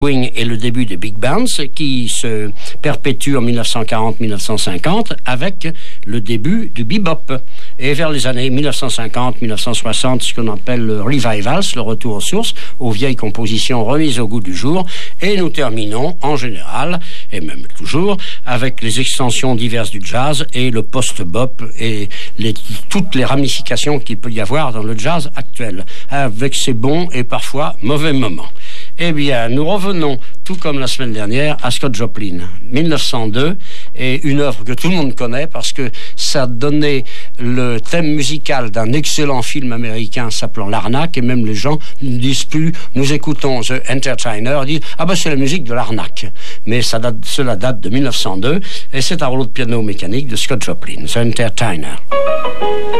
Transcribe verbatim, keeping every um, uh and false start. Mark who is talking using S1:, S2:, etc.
S1: et le début des big bands qui se perpétue en dix-neuf cent quarante à dix-neuf cent cinquante avec le début du bebop. Et vers les années dix-neuf cent cinquante à dix-neuf cent soixante, ce qu'on appelle le revivals, le retour aux sources, aux vieilles compositions remises au goût du jour. Et nous terminons en général, et même toujours, avec les extensions diverses du jazz et le post-bop et les, toutes les ramifications qu'il peut y avoir dans le jazz actuel, avec ses bons et parfois mauvais moments. Eh bien, nous revenons, tout comme la semaine dernière, à Scott Joplin, dix-neuf cent deux, et une œuvre que tout le monde connaît parce que ça donnait le thème musical d'un excellent film américain s'appelant L'Arnaque, et même les gens ne disent plus, nous écoutons The Entertainer, ils disent, ah ben c'est la musique de l'Arnaque. Mais ça date, cela date de dix-neuf cent deux, et c'est un rouleau de piano mécanique de Scott Joplin, The Entertainer.